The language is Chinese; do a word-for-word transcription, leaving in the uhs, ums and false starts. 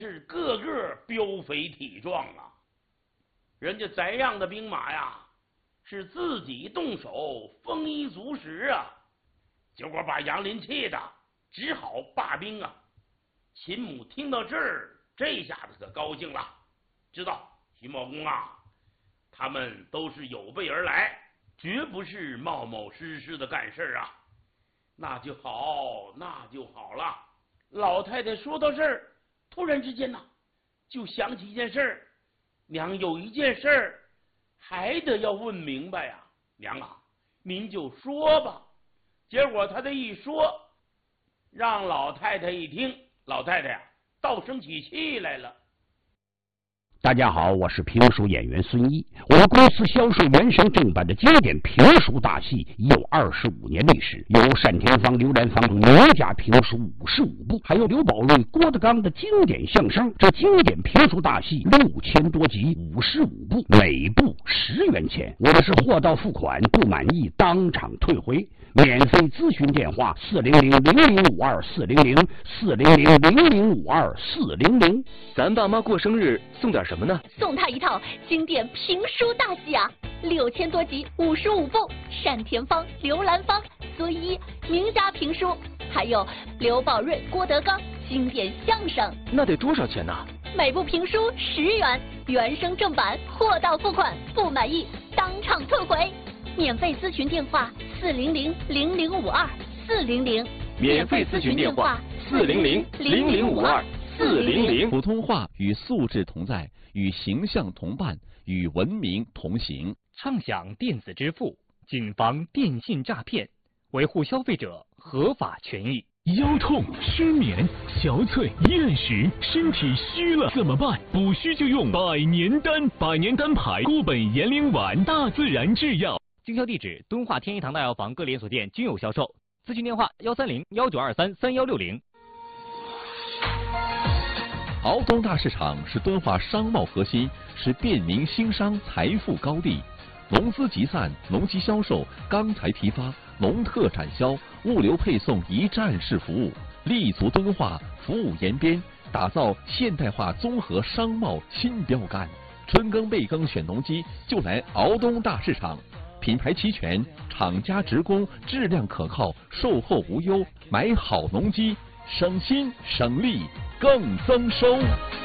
是个个膘肥体壮啊。人家怎样的兵马呀，是自己动手丰衣足食啊。结果把杨林气的只好罢兵啊。秦母听到这儿，这下子可高兴了，知道徐茂公啊，他们都是有备而来，绝不是冒冒失失的干事啊。那就好，那就好了。老太太说到这儿，突然之间呢，就想起一件事儿。娘，有一件事儿还得要问明白呀。娘啊，您就说吧。结果他这一说，让老太太一听，老太太呀、啊，倒生起气来了。 大家好，我是评书演员孙一。我们公司销售原声正版的经典评书大戏已有二十五年历史，有单田芳、刘兰芳名家评书五十五部，还有刘宝瑞、郭德纲的经典相声。这经典评书大戏六千多集，五十五部，每部十元钱。我们是货到付款，不满意当场退回。免费咨询电话：四零零零零五二四零零四零零零零五二四零零。 咱爸妈过生日送点什么呢？ 送他一套经典评书大戏啊，六千多集，五十五部，单田芳、刘兰芳、孙一名家评书，还有刘宝瑞、郭德纲经典相声。 那得多少钱呢？ 每部评书十元，原声正版，货到付款，不满意当场退回。免费咨询电话：四零零零零五二四零零。 免费咨询电话：四零零零零五二四零零。 普通话与素质同在，与形象同伴，与文明同行。 畅享电子支付，谨防电信诈骗，维护消费者合法权益。 腰痛、失眠、憔悴、厌食，身体虚了怎么办？补虚就用百年丹，百年丹牌固本延龄丸，大自然制药。 经销地址：敦化天一堂大药房各连锁店均有销售。咨询电话：幺三零幺九二三三幺六零。 敖东大市场是敦化商贸核心，是便民兴商财富高地。农资集散、农机销售、钢材批发、农特产销、物流配送一站式服务，立足敦化，服务延边，打造现代化综合商贸新标杆。春耕备耕选农机，就来敖东大市场。品牌齐全，厂家直供，质量可靠，售后无忧。买好农机，省心省力更增收。